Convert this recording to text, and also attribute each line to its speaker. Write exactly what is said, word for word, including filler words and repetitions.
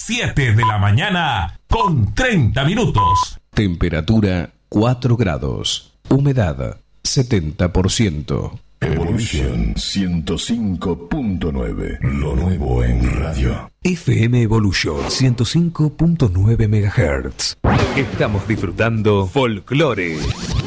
Speaker 1: siete de la mañana con treinta minutos.
Speaker 2: Temperatura cuatro grados. Humedad setenta por ciento.
Speaker 3: Evolution ciento cinco punto nueve. Lo nuevo en radio.
Speaker 2: F M Evolution ciento cinco punto nueve megahertz. Estamos disfrutando Folklore.